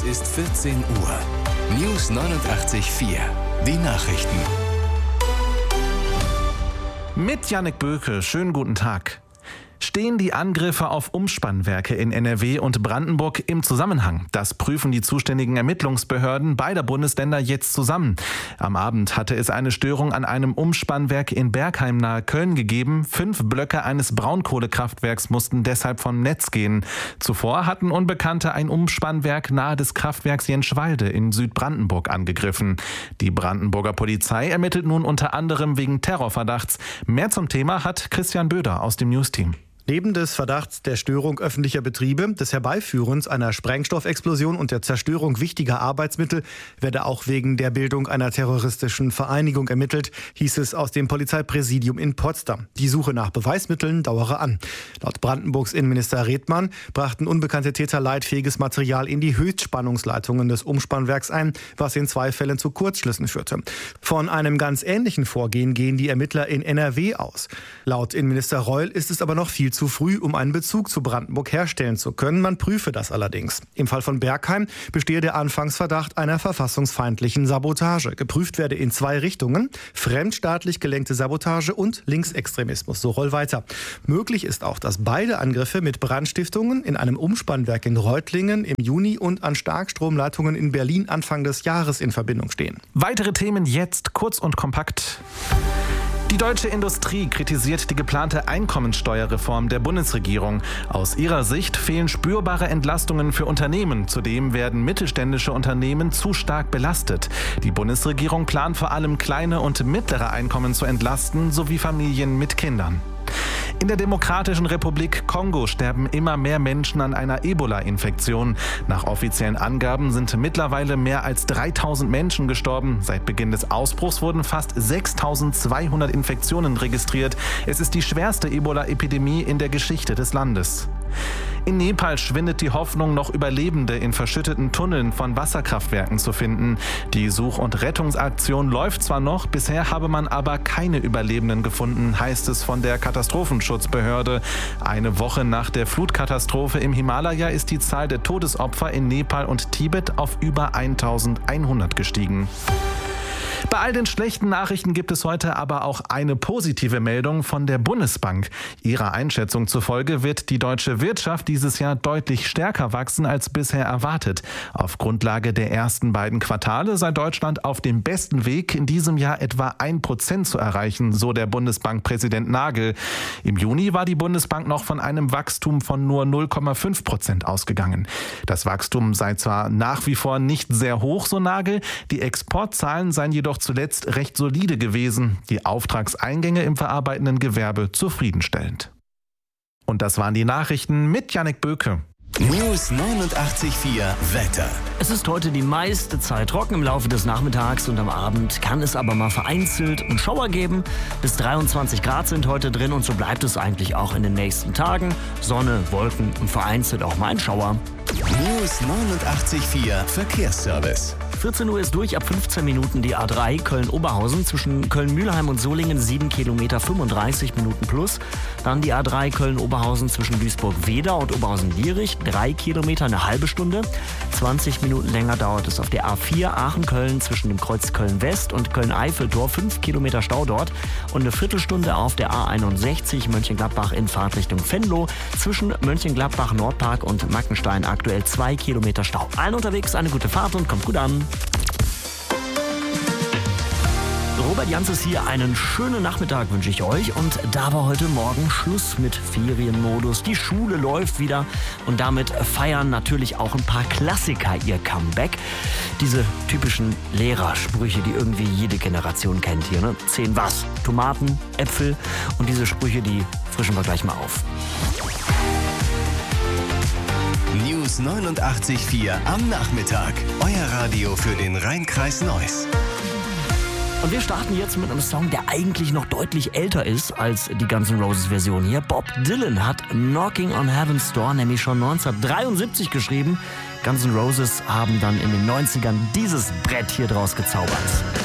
ist 14 Uhr. News 89.4. Die Nachrichten. Mit Jannik Böke, schönen guten Tag. Stehen die Angriffe auf Umspannwerke in NRW und Brandenburg im Zusammenhang? Das prüfen die zuständigen Ermittlungsbehörden beider Bundesländer jetzt zusammen. Am Abend hatte es eine Störung an einem Umspannwerk in Bergheim nahe Köln gegeben. 5 Blöcke eines Braunkohlekraftwerks mussten deshalb vom Netz gehen. Zuvor hatten Unbekannte ein Umspannwerk nahe des Kraftwerks Jenschwalde in Südbrandenburg angegriffen. Die Brandenburger Polizei ermittelt nun unter anderem wegen Terrorverdachts. Mehr zum Thema hat Christian Böder aus dem News-Team. Neben des Verdachts der Störung öffentlicher Betriebe, des Herbeiführens einer Sprengstoffexplosion und der Zerstörung wichtiger Arbeitsmittel werde auch wegen der Bildung einer terroristischen Vereinigung ermittelt, hieß es aus dem Polizeipräsidium in Potsdam. Die Suche nach Beweismitteln dauere an. Laut Brandenburgs Innenminister Redmann brachten unbekannte Täter leitfähiges Material in die Höchstspannungsleitungen des Umspannwerks ein, was in 2 Fällen zu Kurzschlüssen führte. Von einem ganz ähnlichen Vorgehen gehen die Ermittler in NRW aus. Laut Innenminister Reul ist es aber noch viel zu früh, um einen Bezug zu Brandenburg herstellen zu können. Man prüfe das allerdings. Im Fall von Bergheim bestehe der Anfangsverdacht einer verfassungsfeindlichen Sabotage. Geprüft werde in 2 Richtungen: fremdstaatlich gelenkte Sabotage und Linksextremismus. So Reul weiter. Möglich ist auch, dass beide Angriffe mit Brandstiftungen in einem Umspannwerk in Reutlingen im Juni und an Starkstromleitungen in Berlin Anfang des Jahres in Verbindung stehen. Weitere Themen jetzt kurz und kompakt. Die deutsche Industrie kritisiert die geplante Einkommensteuerreform der Bundesregierung. Aus ihrer Sicht fehlen spürbare Entlastungen für Unternehmen. Zudem werden mittelständische Unternehmen zu stark belastet. Die Bundesregierung plant vor allem kleine und mittlere Einkommen zu entlasten, sowie Familien mit Kindern. In der Demokratischen Republik Kongo sterben immer mehr Menschen an einer Ebola-Infektion. Nach offiziellen Angaben sind mittlerweile mehr als 3000 Menschen gestorben. Seit Beginn des Ausbruchs wurden fast 6200 Infektionen registriert. Es ist die schwerste Ebola-Epidemie in der Geschichte des Landes. In Nepal schwindet die Hoffnung, noch Überlebende in verschütteten Tunneln von Wasserkraftwerken zu finden. Die Such- und Rettungsaktion läuft zwar noch, bisher habe man aber keine Überlebenden gefunden, heißt es von der Katastrophenschutzbehörde. Eine Woche nach der Flutkatastrophe im Himalaya ist die Zahl der Todesopfer in Nepal und Tibet auf über 1100 gestiegen. Bei all den schlechten Nachrichten gibt es heute aber auch eine positive Meldung von der Bundesbank. Ihrer Einschätzung zufolge wird die deutsche Wirtschaft dieses Jahr deutlich stärker wachsen als bisher erwartet. Auf Grundlage der ersten beiden Quartale sei Deutschland auf dem besten Weg, in diesem Jahr etwa 1% zu erreichen, so der Bundesbankpräsident Nagel. Im Juni war die Bundesbank noch von einem Wachstum von nur 0,5% ausgegangen. Das Wachstum sei zwar nach wie vor nicht sehr hoch, so Nagel, die Exportzahlen seien jedoch zuletzt recht solide gewesen, die Auftragseingänge im verarbeitenden Gewerbe zufriedenstellend. Und das waren die Nachrichten mit Jannik Böke. News 89.4 Wetter. Es ist heute die meiste Zeit trocken im Laufe des Nachmittags und am Abend kann es aber mal vereinzelt einen Schauer geben. Bis 23 Grad sind heute drin und so bleibt es eigentlich auch in den nächsten Tagen. Sonne, Wolken und vereinzelt auch mal ein Schauer. News 89.4 Verkehrsservice. 14 Uhr ist durch, ab 15 Minuten die A3 Köln-Oberhausen zwischen Köln-Mühlheim und Solingen 7 Kilometer 35 Minuten plus. Dann die A3 Köln-Oberhausen zwischen Duisburg-Wedau und Oberhausen-Lierich 3 Kilometer, eine halbe Stunde. 20 Minuten länger dauert es auf der A4 Aachen-Köln zwischen dem Kreuz Köln-West und Köln-Eiffeltor, 5 Kilometer Stau dort. Und eine Viertelstunde auf der A61 Mönchengladbach in Fahrtrichtung Venlo zwischen Mönchengladbach-Nordpark und Mackenstein aktuell 2 Kilometer Stau. Allen unterwegs eine gute Fahrt und kommt gut an. Robert Jans ist hier. Einen schönen Nachmittag wünsche ich euch. Und da war heute Morgen Schluss mit Ferienmodus. Die Schule läuft wieder und damit feiern natürlich auch ein paar Klassiker ihr Comeback. Diese typischen Lehrersprüche, die irgendwie jede Generation kennt hier. Ne? 10 was? Tomaten, Äpfel und diese Sprüche, die frischen wir gleich mal auf. News 89.4 am Nachmittag. Euer Radio für den Rhein-Kreis Neuss. Und wir starten jetzt mit einem Song, der eigentlich noch deutlich älter ist als die Guns N' Roses Version hier. Bob Dylan hat Knocking on Heaven's Door nämlich schon 1973 geschrieben. Guns N' Roses haben dann in den 90ern dieses Brett hier draus gezaubert.